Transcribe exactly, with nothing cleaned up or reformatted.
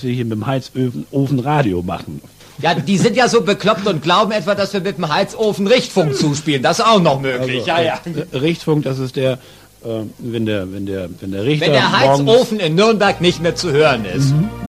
dass wir hier mit dem Heizofen Ofen Radio machen. Ja, die sind ja so bekloppt und glauben etwa, dass wir mit dem Heizofen Richtfunk zuspielen. Das ist auch noch möglich. Also, ja, ja. äh, Richtfunk, das ist der, äh, wenn der, wenn der, wenn der Richter Wenn der Heizofen in Nürnberg nicht mehr zu hören ist. Mhm.